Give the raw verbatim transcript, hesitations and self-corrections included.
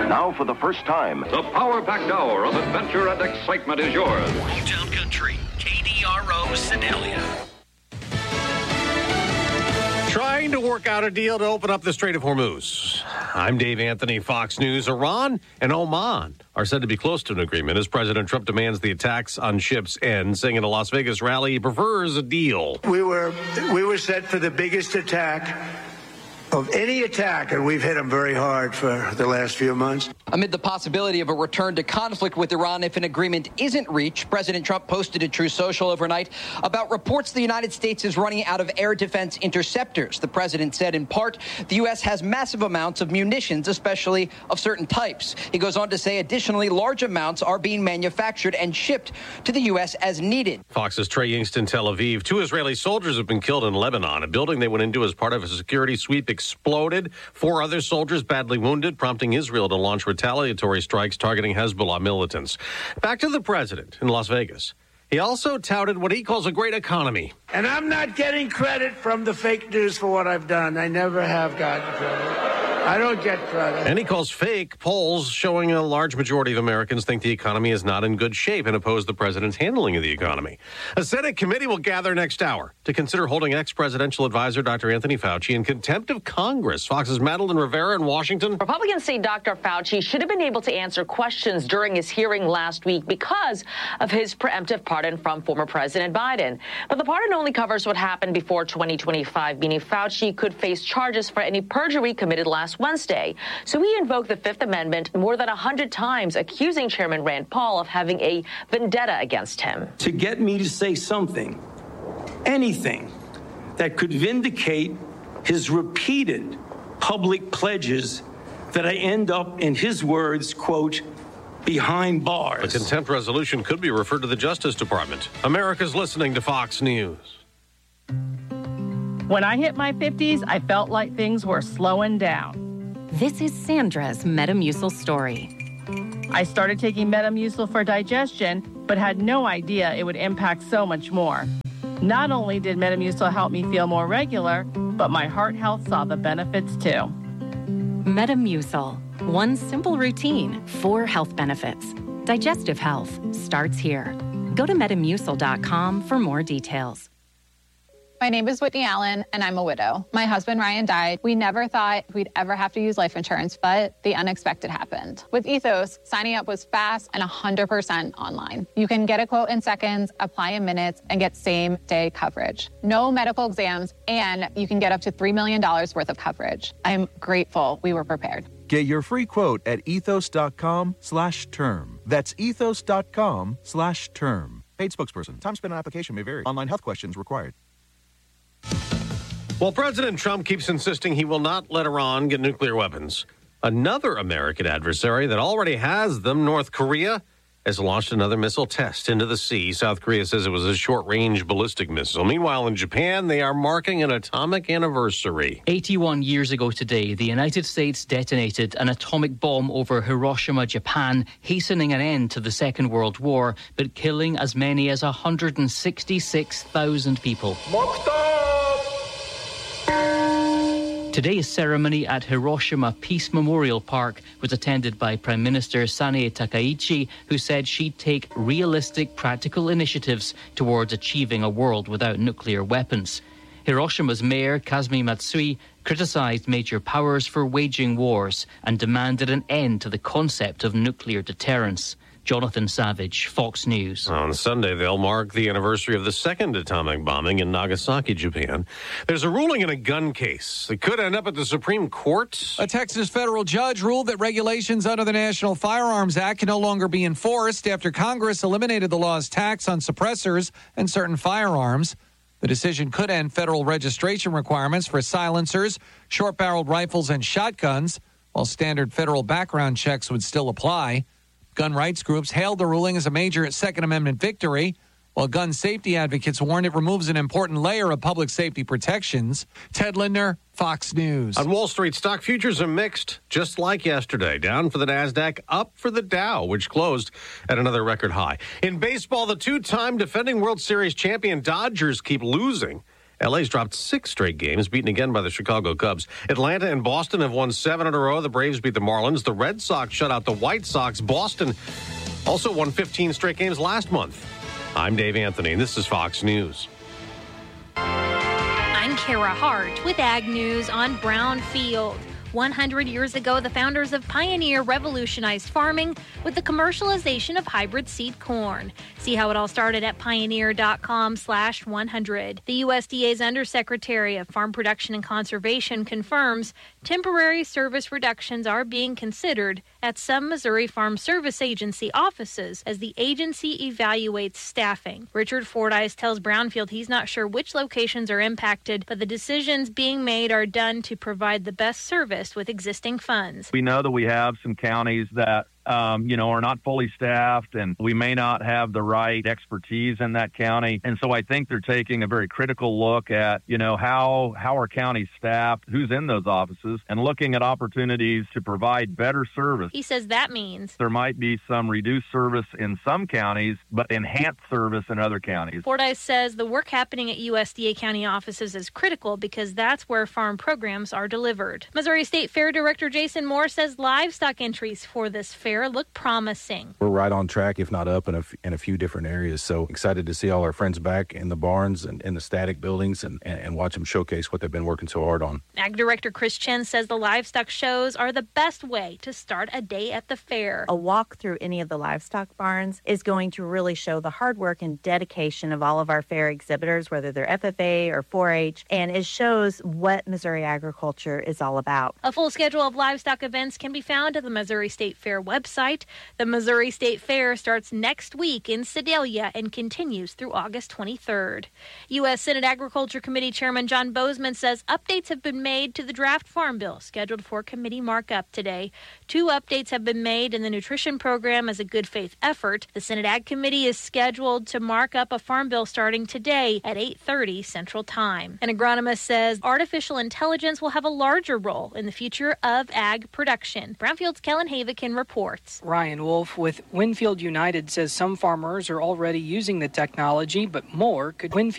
Now, for the first time, the power-packed hour of adventure and excitement is yours. Hometown Country, K D R O Sedalia. Trying to work out a deal to open up the Strait of Hormuz. I'm Dave Anthony, Fox News. Iran and Oman are said to be close to an agreement as President Trump demands the attacks on ships end, saying in a Las Vegas rally he prefers a deal. We were we were set for the biggest attack of any attack, and we've hit them very hard for the last few months. Amid the possibility of a return to conflict with Iran if an agreement isn't reached, President Trump posted to Truth Social overnight about reports the United States is running out of air defense interceptors. The president said, in part, the U S has massive amounts of munitions, especially of certain types. He goes on to say, additionally, large amounts are being manufactured and shipped to the U S as needed. Fox's Trey Yingst in Tel Aviv. Two Israeli soldiers have been killed in Lebanon. A building they went into as part of a security sweep exploded. Four other soldiers badly wounded, prompting Israel to launch retaliatory strikes targeting Hezbollah militants. Back to the president in Las Vegas. He also touted what he calls a great economy. And I'm not getting credit from the fake news for what I've done. I never have gotten credit. I don't get credit. And he calls fake polls showing a large majority of Americans think the economy is not in good shape and oppose the president's handling of the economy. A Senate committee will gather next hour to consider holding ex-presidential advisor Doctor Anthony Fauci in contempt of Congress. Fox's Madeline Rivera in Washington. Republicans say Doctor Fauci should have been able to answer questions during his hearing last week because of his preemptive pardon from former President Biden. But the pardon only covers what happened before twenty twenty-five, meaning Fauci could face charges for any perjury committed last Wednesday. So he invoked the Fifth Amendment more than one hundred times, accusing Chairman Rand Paul of having a vendetta against him. To get me to say something, anything, that could vindicate his repeated public pledges that I end up, in his words, quote, behind bars. The contempt resolution could be referred to the Justice Department. America's listening to Fox News. When I hit my fifties, I felt like things were slowing down. This is Sandra's Metamucil story. I started taking Metamucil for digestion, but had no idea it would impact so much more. Not only did Metamucil help me feel more regular, but my heart health saw the benefits too. Metamucil. One simple routine, four health benefits. Digestive health starts here. Go to metamucil dot com for more details. My name is Whitney Allen, and I'm a widow. My husband, Ryan, died. We never thought we'd ever have to use life insurance, but the unexpected happened. With Ethos, signing up was fast and one hundred percent online. You can get a quote in seconds, apply in minutes, and get same-day coverage. No medical exams, and you can get up to three million dollars worth of coverage. I'm grateful we were prepared. Get your free quote at ethos.com slash term. That's ethos.com slash term. Paid spokesperson. Time spent on application may vary. Online health questions required. While President Trump keeps insisting he will not let Iran get nuclear weapons, another American adversary that already has them, North Korea, has launched another missile test into the sea. South Korea says it was a short-range ballistic missile. Meanwhile, in Japan, they are marking an atomic anniversary. eighty-one years ago today, the United States detonated an atomic bomb over Hiroshima, Japan, hastening an end to the Second World War, but killing as many as one hundred sixty-six thousand people. Today's ceremony at Hiroshima Peace Memorial Park was attended by Prime Minister Sanae Takaichi, who said she'd take realistic, practical initiatives towards achieving a world without nuclear weapons. Hiroshima's mayor, Kazumi Matsui, criticised major powers for waging wars and demanded an end to the concept of nuclear deterrence. Jonathan Savage, Fox News. On Sunday, they'll mark the anniversary of the second atomic bombing in Nagasaki, Japan. There's a ruling in a gun case that could end up at the Supreme Court. A Texas federal judge ruled that regulations under the National Firearms Act can no longer be enforced after Congress eliminated the law's tax on suppressors and certain firearms. The decision could end federal registration requirements for silencers, short-barreled rifles, and shotguns, while standard federal background checks would still apply. Gun rights groups hailed the ruling as a major Second Amendment victory, while gun safety advocates warned it removes an important layer of public safety protections. Ted Lindner, Fox News. On Wall Street, stock futures are mixed, just like yesterday. Down for the NASDAQ, up for the Dow, which closed at another record high. In baseball, the two-time defending World Series champion Dodgers keep losing L A's dropped six straight games, beaten again by the Chicago Cubs. Atlanta and Boston have won seven in a row. The Braves beat the Marlins. The Red Sox shut out the White Sox. Boston also won fifteen straight games last month. I'm Dave Anthony, and this is Fox News. I'm Kara Hart with Ag News on Brownfield. one hundred years ago, the founders of Pioneer revolutionized farming with the commercialization of hybrid seed corn. See how it all started at pioneer.com slash 100. The U S D A's Undersecretary of Farm Production and Conservation confirms temporary service reductions are being considered at some Missouri Farm Service Agency offices as the agency evaluates staffing. Richard Fordyce tells Brownfield he's not sure which locations are impacted, but the decisions being made are done to provide the best service with existing funds. We know that we have some counties that Um, you know, are not fully staffed, and we may not have the right expertise in that county. And so I think they're taking a very critical look at, you know, how how are counties staffed, who's in those offices, and looking at opportunities to provide better service. He says that means there might be some reduced service in some counties, but enhanced service in other counties. Fordyce says the work happening at U S D A county offices is critical because that's where farm programs are delivered. Missouri State Fair Director Jason Moore says livestock entries for this fair look promising. We're right on track, if not up, in a, in a few different areas. So excited to see all our friends back in the barns and in the static buildings and, and, and watch them showcase what they've been working so hard on. Ag Director Chris Chen says the livestock shows are the best way to start a day at the fair. A walk through any of the livestock barns is going to really show the hard work and dedication of all of our fair exhibitors, whether they're F F A or four H, and it shows what Missouri agriculture is all about. A full schedule of livestock events can be found at the Missouri State Fair website. The Missouri State Fair starts next week in Sedalia and continues through August twenty-third. U S Senate Agriculture Committee Chairman John Bozeman says updates have been made to the draft farm bill scheduled for committee markup today. Two updates have been made in the nutrition program as a good faith effort. The Senate Ag Committee is scheduled to mark up a farm bill starting today at eight thirty Central Time. An agronomist says artificial intelligence will have a larger role in the future of ag production. Brownfield's Kellen Havikin reports. Ryan Wolf with Winfield United says some farmers are already using the technology, but more could Winfield